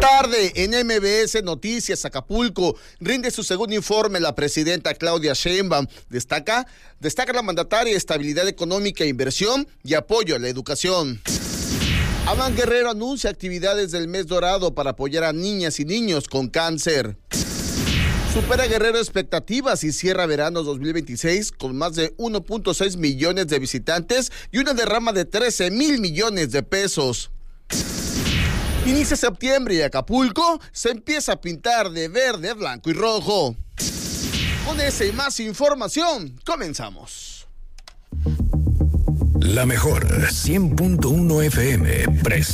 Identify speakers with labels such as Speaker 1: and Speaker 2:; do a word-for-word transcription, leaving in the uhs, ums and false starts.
Speaker 1: tarde en M B S Noticias Acapulco. Rinde su segundo informe la presidenta Claudia Sheinbaum. Destaca, destaca la mandataria estabilidad económica e inversión y apoyo a la educación. Aman Guerrero anuncia actividades del mes dorado para apoyar a niñas y niños con cáncer. Supera Guerrero expectativas y cierra verano dos mil veintiséis con más de uno punto seis millones de visitantes y una derrama de trece mil millones de pesos. Inicia septiembre y Acapulco se empieza a pintar de verde, blanco y rojo. Con esa y más información, comenzamos.
Speaker 2: La mejor cien punto uno F M presenta.